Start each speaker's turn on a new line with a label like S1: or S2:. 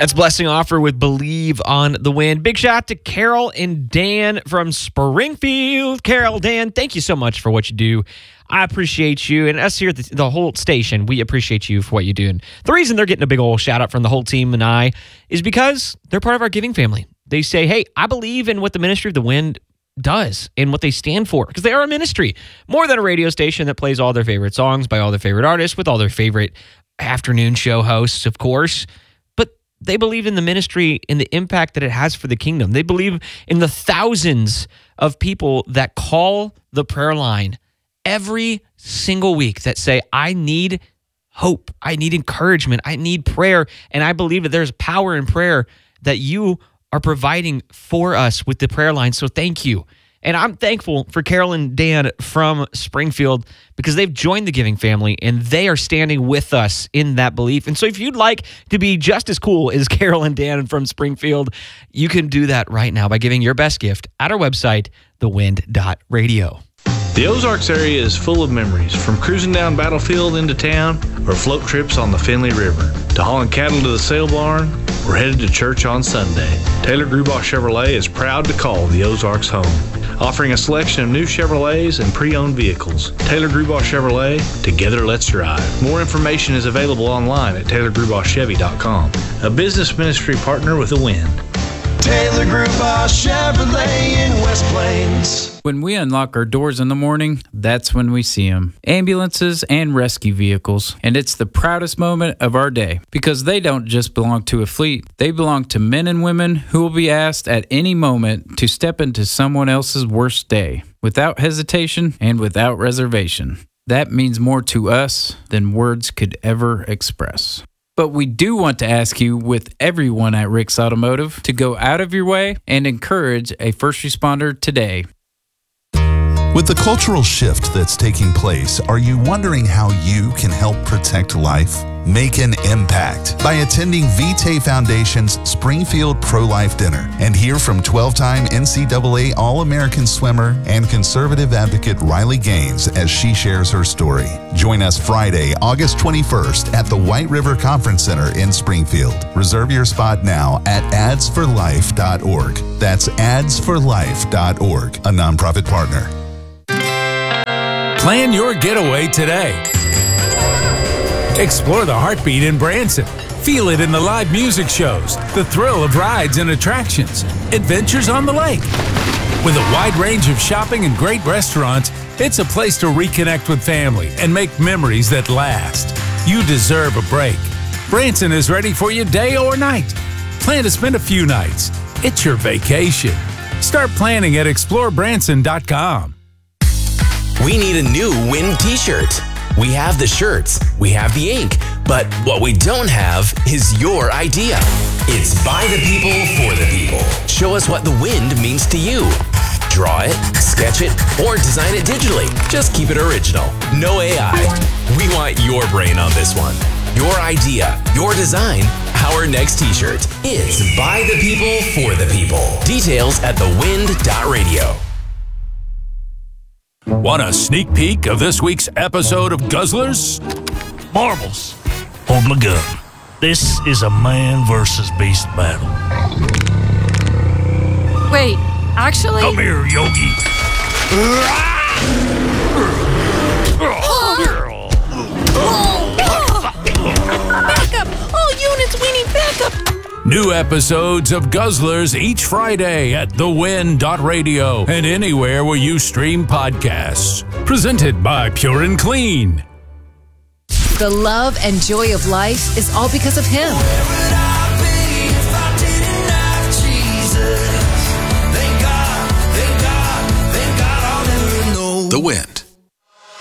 S1: That's Blessing Offer with Believe on the Wind. Big shout out to Carol and Dan from Springfield. Carol, Dan, thank you so much for what you do. I appreciate you. And us here at the whole station, we appreciate you for what you do. And the reason they're getting a big old shout out from the whole team and I is because they're part of our giving family. They say, hey, I believe in what the Ministry of the Wind does and what they stand for, because they are a ministry more than a radio station that plays all their favorite songs by all their favorite artists with all their favorite afternoon show hosts, of course. They believe in the ministry and the impact that it has for the kingdom. They believe in the thousands of people that call the prayer line every single week that say, I need hope, I need encouragement, I need prayer, and I believe that there's power in prayer that you are providing for us with the prayer line, so thank you. And I'm thankful for Carol and Dan from Springfield because they've joined the giving family and they are standing with us in that belief. And so if you'd like to be just as cool as Carol and Dan from Springfield, you can do that right now by giving your best gift at our website, thewind.radio.
S2: The Ozarks area is full of memories, from cruising down Battlefield into town or float trips on the Finley River, to hauling cattle to the sale barn or headed to church on Sunday. Taylor Grubauer Chevrolet is proud to call the Ozarks home, offering a selection of new Chevrolets and pre-owned vehicles. Taylor Grubauer Chevrolet, together let's drive. More information is available online at TaylorGrubauerChevy.com, a business ministry partner with The Wind.
S3: Taylor Grubauer Chevrolet in West Plains.
S4: When we unlock our doors in the morning, that's when we see them. Ambulances and rescue vehicles. And it's the proudest moment of our day because they don't just belong to a fleet. They belong to men and women who will be asked at any moment to step into someone else's worst day without hesitation and without reservation. That means more to us than words could ever express. But we do want to ask you, with everyone at Rick's Automotive, to go out of your way and encourage a first responder today.
S5: With the cultural shift that's taking place, are you wondering how you can help protect life? Make an impact by attending Vitae Foundation's Springfield Pro-Life Dinner and hear from 12-time NCAA All-American swimmer and conservative advocate Riley Gaines as she shares her story. Join us Friday, August 21st at the White River Conference Center in Springfield. Reserve your spot now at adsforlife.org. That's adsforlife.org, a nonprofit partner.
S6: Plan your getaway today. Explore the heartbeat in Branson. Feel it in the live music shows, the thrill of rides and attractions, adventures on the lake. With a wide range of shopping and great restaurants, it's a place to reconnect with family and make memories that last. You deserve a break. Branson is ready for you day or night. Plan to spend a few nights. It's your vacation. Start planning at explorebranson.com.
S7: We need a new Wind t-shirt. We have the shirts, we have the ink, but what we don't have is your idea. It's by the people, for the people. Show us what the Wind means to you. Draw it, sketch it, or design it digitally. Just keep it original. No AI. We want your brain on this one. Your idea, your design, our next t-shirt. It's by the people, for the people. Details at thewind.radio.
S6: Want a sneak peek of this week's episode of Guzzlers?
S8: Marbles, hold my gun. This is a man versus beast battle.
S9: Wait, actually?
S8: Come here, Yogi.
S9: Back up! All units, we need backup!
S6: New episodes of Guzzlers each Friday at thewind.radio and anywhere where you stream podcasts. Presented by Pure and Clean.
S10: The love and joy of life is all because of Him.
S11: The Wind.